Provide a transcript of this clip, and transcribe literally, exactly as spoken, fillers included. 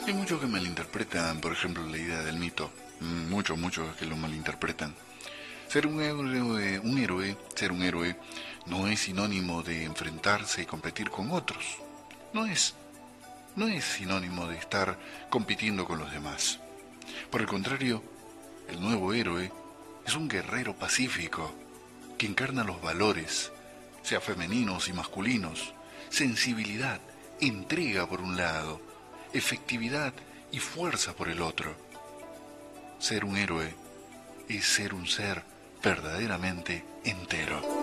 Hay muchos que malinterpretan, por ejemplo, la idea del mito. Mm, Muchos, muchos que lo malinterpretan. Ser un héroe, un héroe, ser un héroe, no es sinónimo de enfrentarse y competir con otros. No es. No es sinónimo de estar compitiendo con los demás. Por el contrario, el nuevo héroe es un guerrero pacífico que encarna los valores, sea femeninos y masculinos, sensibilidad, entrega por un lado, efectividad y fuerza por el otro. Ser un héroe es ser un ser verdaderamente entero.